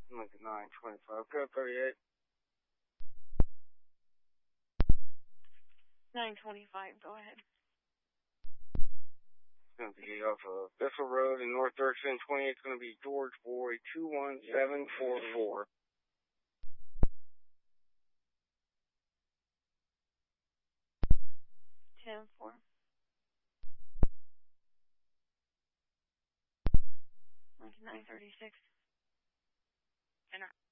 Lincoln 925. Code 38. 925, go ahead. It's going to be off of Bissell Road in North Dirksen. 28 is going to be George Boy 21744. Ten-4. Lincoln 936.